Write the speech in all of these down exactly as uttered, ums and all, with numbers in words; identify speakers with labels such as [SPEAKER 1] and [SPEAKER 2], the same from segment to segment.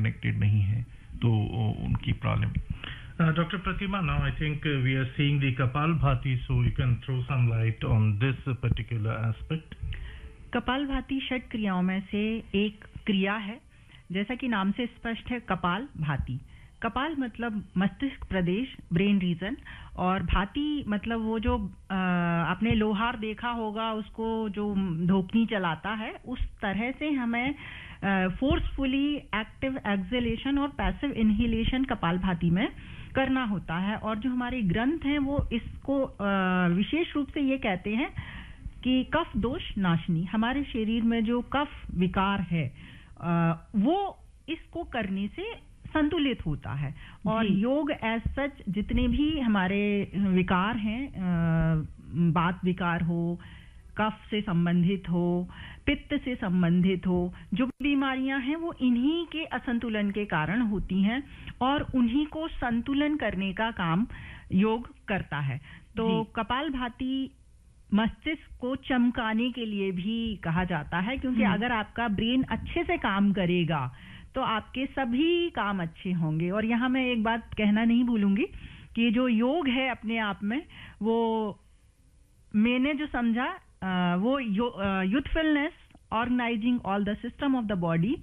[SPEAKER 1] Connected नहीं है तो उनकी problem.
[SPEAKER 2] Doctor Pratima, now I think uh, we are seeing the Kapalbhati, so you can throw some light on this particular aspect.
[SPEAKER 3] Kapalbhati षट क्रियाओं में से एक क्रिया है, जैसा कि नाम से स्पष्ट है. कपाल भाति, कपाल मतलब मस्तिष्क प्रदेश, ब्रेन रीजन, और भाति मतलब वो जो आ, आपने लोहार देखा होगा, उसको जो धोकनी चलाता है, उस तरह से हमें फोर्सफुली एक्टिव एक्सहेलेशन और पैसिव इनहेलेशन कपालभाति में करना होता है. और जो हमारे ग्रंथ हैं वो इसको विशेष रूप से ये कहते हैं कि कफ दोष नाशनी. हमारे शरीर में जो कफ विकार है वो इसको करने से संतुलित होता है. और योग एज सच जितने भी हमारे विकार हैं, बात विकार हो, कफ से संबंधित हो, पित्त से संबंधित हो, जो बीमारियां हैं वो इन्हीं के असंतुलन के कारण होती हैं और उन्हीं को संतुलन करने का काम योग करता है. तो कपालभाति मस्तिष्क को चमकाने के लिए भी कहा जाता है, क्योंकि अगर आपका ब्रेन अच्छे से काम करेगा तो आपके सभी काम अच्छे होंगे. और यहाँ मैं एक बात कहना नहीं भूलूंगी कि जो योग है अपने आप में, वो मैंने जो समझा Uh, वो youthfulness, organising all the system of the body,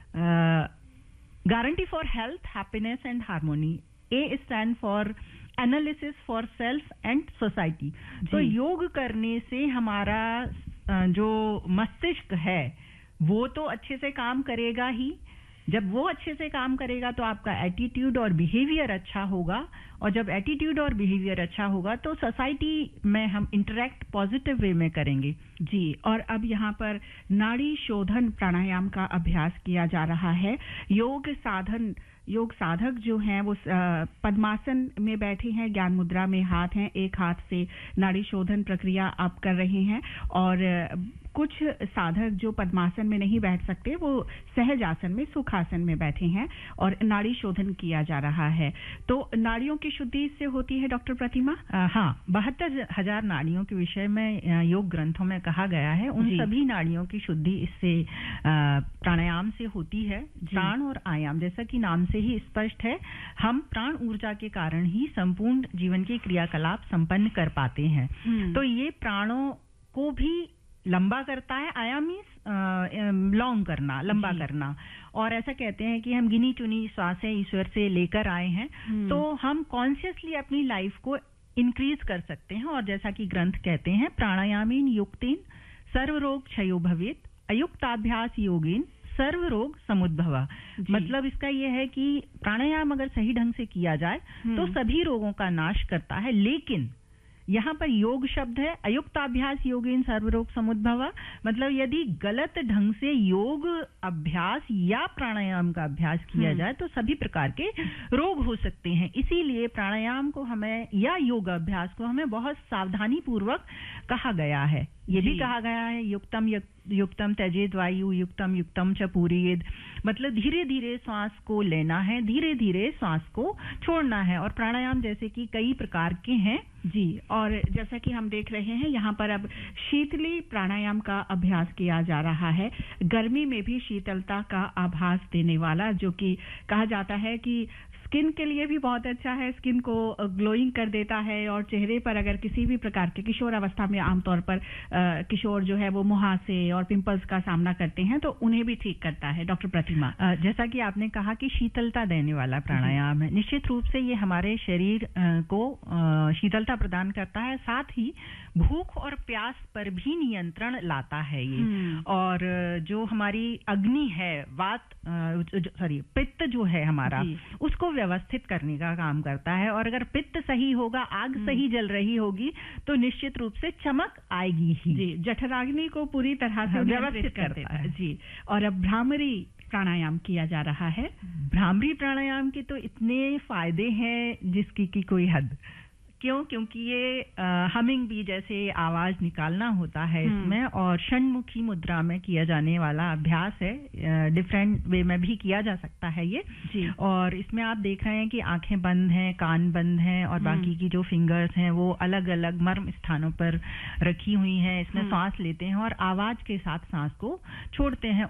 [SPEAKER 3] guarantee for health, happiness and harmony. A stand for analysis for self and society. तो योग करने से हमारा uh, जो मस्तिष्क है वो तो अच्छे से काम करेगा ही. जब वो अच्छे से काम करेगा तो आपका एटीट्यूड और बिहेवियर अच्छा होगा, और जब एटीट्यूड और बिहेवियर अच्छा होगा तो सोसाइटी में हम इंटरेक्ट पॉजिटिव वे में करेंगे.
[SPEAKER 4] जी, और अब यहाँ पर नाड़ी शोधन प्राणायाम का अभ्यास किया जा रहा है. योग साधन योग साधक जो हैं वो पद्मासन में बैठे हैं, ज्ञान मुद्रा में हाथ हैं, एक हाथ से नाड़ी शोधन प्रक्रिया आप कर रहे हैं. और कुछ साधक जो पद्मासन में नहीं बैठ सकते वो सहज आसन में, सुखासन में बैठे हैं और नाड़ी शोधन किया जा रहा है. तो नाड़ियों की शुद्धि इससे होती है डॉक्टर प्रतिमा?
[SPEAKER 3] हाँ, बहत्तर हजार नाड़ियों के विषय में योग ग्रंथों में कहा गया है. उन सभी नाड़ियों की शुद्धि इससे प्राणायाम से होती है. प्राण और आयाम, जैसा कि नाम से ही स्पष्ट है, हम प्राण ऊर्जा के कारण ही संपूर्ण जीवन के क्रियाकलाप संपन्न कर पाते हैं. तो ये प्राणों को भी लंबा करता है. आयाम मीन्स लॉन्ग करना, लंबा करना. और ऐसा कहते हैं कि हम गिनी चुनी श्वासें ईश्वर से लेकर आए हैं, तो हम कॉन्शियसली अपनी लाइफ को इंक्रीज कर सकते हैं. और जैसा कि ग्रंथ कहते हैं, प्राणायामीन युक्तिन सर्व रोग क्षयो भवेत, अयुक्ताभ्यास योगिन सर्व रोग समुद्भव. मतलब इसका यह है कि प्राणायाम अगर सही ढंग से किया जाए तो सभी रोगों का नाश करता है. लेकिन यहाँ पर योग शब्द है, अयुक्ताभ्यास योगिन सर्वरोग समुद्भव. मतलब यदि गलत ढंग से योग अभ्यास या प्राणायाम का अभ्यास किया जाए तो सभी प्रकार के रोग हो सकते हैं. इसीलिए प्राणायाम को हमें या योग अभ्यास को हमें बहुत सावधानी पूर्वक कहा गया है. ये भी कहा गया है युक्तम युक्तम त्यजेद वायु युक्तम युक्तम च पूरयेद. मतलब धीरे धीरे श्वास को लेना है, धीरे धीरे श्वास को छोड़ना है. और प्राणायाम जैसे कि कई प्रकार के हैं.
[SPEAKER 4] जी, और जैसा कि हम देख रहे हैं यहाँ पर अब शीतली प्राणायाम का अभ्यास किया जा रहा है. गर्मी में भी शीतलता का आभास देने वाला, जो कि कहा जाता है कि स्किन के लिए भी बहुत अच्छा है, स्किन को ग्लोइंग कर देता है. और चेहरे पर अगर किसी भी प्रकार के किशोर अवस्था में आमतौर पर आ, किशोर जो है वो मुहासे और पिंपल्स का सामना करते हैं, तो उन्हें भी ठीक करता है. डॉक्टर प्रतिमा,
[SPEAKER 3] जैसा कि आपने कहा कि शीतलता देने वाला प्राणायाम है, निश्चित रूप से ये हमारे शरीर को शीतलता प्रदान करता है. साथ ही भूख और प्यास पर भी नियंत्रण लाता है ये. और जो हमारी अग्नि है, वात सॉरी पित्त जो है हमारा, उसको व्यवस्थित करने का काम करता है. और अगर पित्त सही होगा, आग सही जल रही होगी, तो निश्चित रूप से चमक आएगी ही.
[SPEAKER 4] जी, जठराग्नि को पूरी तरह से व्यवस्थित करता है. जी, और अब भ्रामरी प्राणायाम किया जा रहा है.
[SPEAKER 3] भ्रामरी प्राणायाम के तो इतने फायदे हैं जिसकी की कोई हद. क्यों? क्योंकि ये हमिंग बी जैसे आवाज निकालना होता है इसमें, और षण्मुखी मुद्रा में किया जाने वाला अभ्यास है. डिफरेंट वे में भी किया जा सकता है ये
[SPEAKER 4] जी.
[SPEAKER 3] और इसमें आप देख रहे हैं कि आंखें बंद हैं, कान बंद हैं, और बाकी की जो फिंगर्स हैं वो अलग अलग मर्म स्थानों पर रखी हुई हैं. इसमें सांस लेते हैं और आवाज के साथ सांस को छोड़ते हैं. उस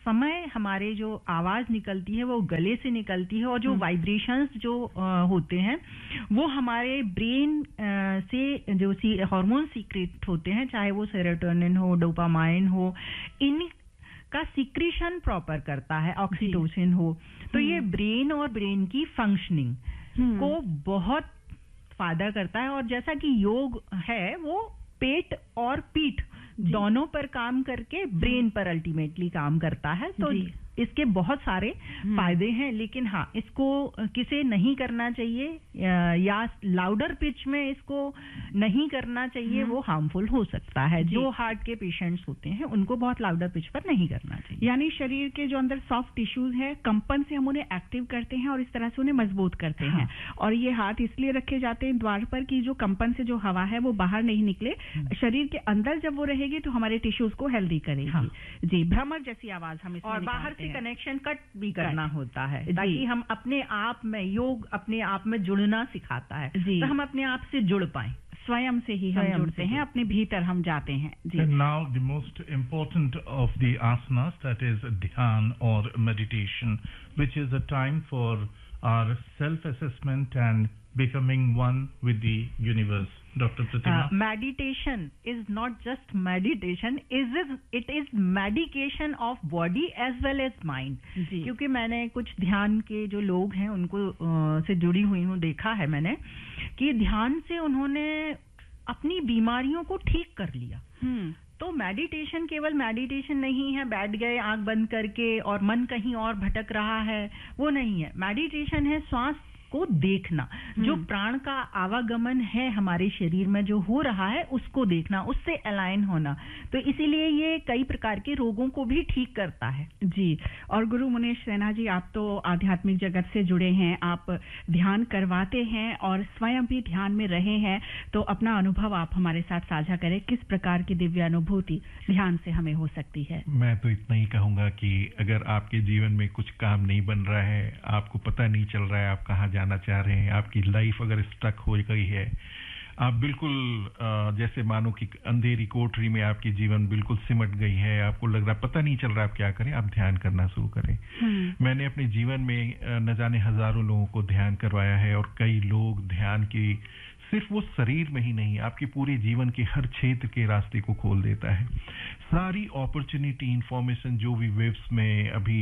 [SPEAKER 3] समय हमारे जो आवाज निकलती है वो गले से निकलती है और जो वाइब्रेशंस जो आ, होते हैं वो हमारे ब्रेन आ, से जो सी हार्मोन सीक्रेट होते हैं, चाहे वो सेरोटोनिन हो, डोपामाइन हो, इन का सीक्रेशन प्रॉपर करता है, ऑक्सीटोसिन हो, तो ये ब्रेन और ब्रेन की फंक्शनिंग को बहुत फायदा करता है। और जैसा कि योग है वो पेट और पीठ दोनों पर काम करके ब्रेन पर अल्टीमेटली काम करता है, तो इसके बहुत सारे फायदे हैं। लेकिन हाँ, इसको किसे नहीं करना चाहिए या लाउडर पिच में इसको नहीं करना चाहिए, वो हार्मफुल हो सकता है। जो हार्ट के पेशेंट्स होते हैं उनको बहुत लाउडर पिच पर नहीं करना चाहिए।
[SPEAKER 4] यानी शरीर के जो अंदर सॉफ्ट टिश्यूज है, कंपन से हम उन्हें एक्टिव करते हैं और इस तरह से उन्हें मजबूत करते हाँ। हैं। और ये हाथ इसलिए रखे जाते हैं द्वार पर कि जो कंपन से जो हवा है वो बाहर नहीं निकले, शरीर के अंदर जब वो रहेगी तो हमारे टिश्यूज को हेल्दी करेगी। हाँ। जी, भ्रमर जैसी आवाज हम
[SPEAKER 3] और बाहर से कनेक्शन कट भी करना होता है ताकि हम अपने आप में, योग अपने आप में जुड़ना सिखाता है, तो हम अपने आप से जुड़ पाए,
[SPEAKER 4] स्वयं से ही हम जुड़ते हैं, अपने भीतर हम जाते हैं। जी।
[SPEAKER 2] And now the most important of the asanas, that is dhyan or meditation, which is a time for our self-assessment and becoming one with the universe. Doctor Pratima.
[SPEAKER 3] Uh, meditation is not just meditation, is it is medication of body as well as mind. क्योंकि मैंने कुछ ध्यान के जो लोग हैं उनको uh, से जुड़ी हुई हूँ, देखा है मैंने कि ध्यान से उन्होंने अपनी बीमारियों को ठीक कर लिया। hmm. तो मेडिटेशन केवल मेडिटेशन नहीं है, बैठ गए आंख बंद करके और मन कहीं और भटक रहा है, वो नहीं है। मेडिटेशन है श्वास को देखना, जो प्राण का आवागमन है हमारे शरीर में जो हो रहा है उसको देखना, उससे अलाइन होना। तो इसीलिए ये कई प्रकार के रोगों को भी ठीक करता है।
[SPEAKER 4] जी। और गुरु मुनीश सिन्हा जी, आप तो आध्यात्मिक जगत से जुड़े हैं, आप ध्यान करवाते हैं और स्वयं भी ध्यान में रहे हैं, तो अपना अनुभव आप हमारे साथ साझा करें। किस प्रकार की दिव्य अनुभूति ध्यान से हमें हो सकती है?
[SPEAKER 1] मैं तो इतना ही कहूंगा कि अगर आपके जीवन में कुछ काम नहीं बन रहा है, आपको पता नहीं चल रहा है आप कहाँ जाना चाह रहे हैं, आपकी लाइफ अगर स्टक हो गई है, आप बिल्कुल जैसे मानो कि अंधेरी कोठरी में आपकी जीवन बिल्कुल सिमट गई है, आपको लग रहा पता नहीं चल रहा आप क्या करें, आप ध्यान करना शुरू करें। मैंने अपने जीवन में न जाने हजारों लोगों को ध्यान करवाया है और कई लोग ध्यान की सिर्फ वो शरीर में ही नहीं, आपके पूरे जीवन के हर क्षेत्र के रास्ते को खोल देता है। सारी अपॉर्चुनिटी, इंफॉर्मेशन जो भी वेव्स में अभी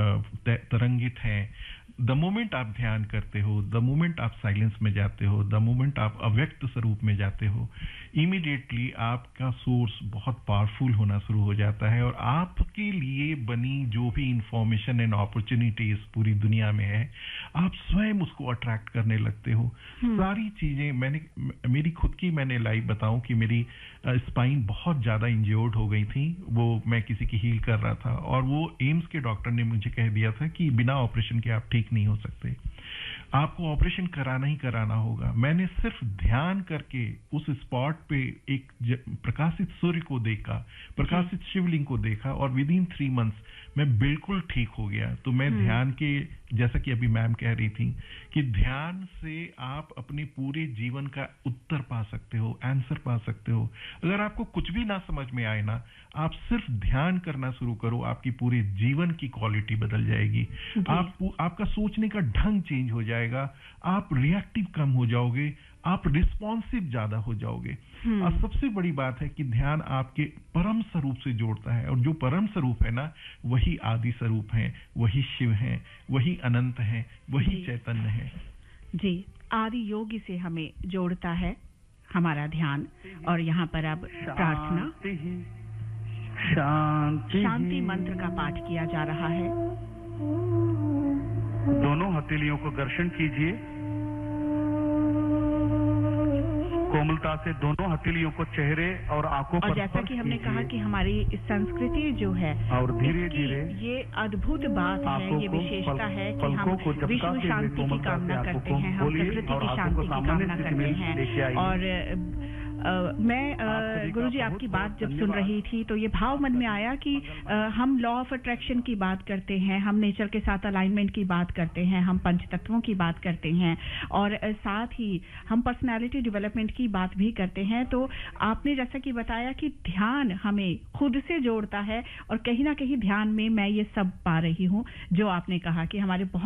[SPEAKER 1] तरंगित हैं, द मोमेंट आप ध्यान करते हो, द मोमेंट आप साइलेंस में जाते हो, द मोमेंट आप अव्यक्त स्वरूप में जाते हो, इमीडिएटली आपका सोर्स बहुत पावरफुल होना शुरू हो जाता है और आपके लिए बनी जो भी इंफॉर्मेशन एंड अपॉर्चुनिटीज पूरी दुनिया में है, आप स्वयं उसको अट्रैक्ट करने लगते हो। सारी चीजें मैंने मेरी खुद की मैंने लाइव बताऊं कि मेरी स्पाइन बहुत ज्यादा इंज्योर्ड हो गई थी, वो मैं किसी की हील कर रहा था और वो एम्स के डॉक्टर ने मुझे कह दिया था कि बिना ऑपरेशन के आप ठीक नहीं हो सकते, आपको ऑपरेशन कराना ही कराना होगा। मैंने सिर्फ ध्यान करके उस स्पॉट पे एक प्रकाशित सूर्य को देखा, प्रकाशित शिवलिंग को देखा और विद इन थ्री मंथ्स मैं बिल्कुल ठीक हो गया। तो मैं ध्यान के, जैसा कि अभी मैम कह रही थी कि ध्यान से आप अपने पूरे जीवन का उत्तर पा सकते हो, आंसर पा सकते हो। अगर आपको कुछ भी ना समझ में आए ना, आप सिर्फ ध्यान करना शुरू करो, आपकी पूरे जीवन की क्वालिटी बदल जाएगी। आप आपका सोचने का ढंग चेंज हो जाएगा, आप रिएक्टिव कम हो जाओगे, आप रिस्पॉन्सिव ज्यादा हो जाओगे। और सबसे बड़ी बात है कि ध्यान आपके परम स्वरूप से जोड़ता है और जो परम स्वरूप है ना, वही आदि स्वरूप है, वही शिव है, वही अनंत है, वही चैतन्य है।
[SPEAKER 4] जी, आदि योगी से हमें जोड़ता है हमारा ध्यान। और यहाँ पर अब प्रार्थना शांति शांति मंत्र का पाठ किया जा रहा है।
[SPEAKER 5] दोनों हथेलियों को घर्षण कीजिए, कोमलता से दोनों हथेलियों को चेहरे और आंखों पर।
[SPEAKER 4] और जैसा कि हमने कहा कि हमारी संस्कृति जो है और धीरे धीरे ये अद्भुत बात है, ये विशेषता है कि हम विश्व शांति की कामना करते हैं, हम प्रकृति की शांति की कामना करते हैं और मैं गुरुजी आपकी बात जब सुन रही थी तो ये भाव मन में आया कि आ, हम लॉ ऑफ अट्रैक्शन की बात करते हैं, हम नेचर के साथ अलाइनमेंट की बात करते हैं, हम पंच तत्वों की बात करते हैं और साथ ही हम पर्सनालिटी डेवलपमेंट की बात भी करते हैं। तो आपने जैसा कि बताया कि ध्यान हमें खुद से जोड़ता है और कहीं ना कहीं ध्यान में मैं ये सब पा रही हूँ जो आपने कहा कि हमारे बहुत